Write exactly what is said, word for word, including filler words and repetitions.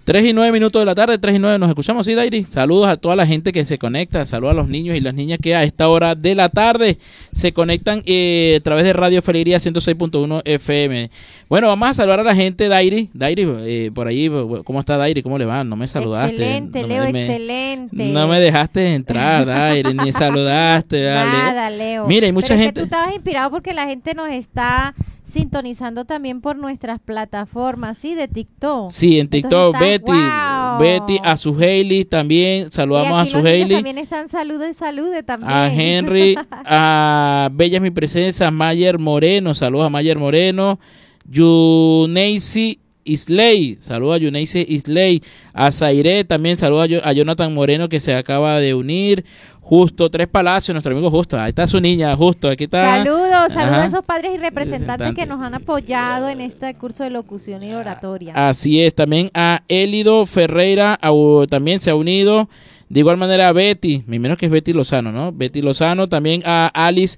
tres y nueve minutos de la tarde, tres y nueve, nos escuchamos, ¿sí, Dairi? Saludos a toda la gente que se conecta, saludos a los niños y las niñas que a esta hora de la tarde se conectan eh, a través de Radio Fe Alegría ciento seis punto uno F M. Bueno, vamos a saludar a la gente, Dairi. Dairi, eh, por ahí, ¿cómo está Dairi? ¿Cómo le va? No me saludaste. Excelente, no Leo, me, excelente. No me dejaste entrar, Dairi, ni saludaste. Vale. Nada, Leo. Mira, hay mucha Pero gente... Es que tú estabas inspirado porque la gente nos está sintonizando también por nuestras plataformas, ¿sí? De TikTok. Sí, en TikTok, Entonces, Betty, wow. Betty, a su Hailey también, saludamos a su los Hailey. También están salude y salude también. A Henry, a Bella es mi presencia, a Mayer Moreno, saludos a Mayer Moreno, Yuneisi Isley, saludos a Yuneisi Isley, a Zaire también, saludos a, a Jonathan Moreno que se acaba de unir. Justo Tres Palacios, nuestro amigo Justo, ahí está su niña, Justo, aquí está. Saludos, saludos Ajá. a esos padres y representantes que nos han apoyado en este curso de locución y oratoria. Así es, también a Élido Ferreira, a, también se ha unido. De igual manera a Betty, menos que es Betty Lozano, ¿no? Betty Lozano, también a Alice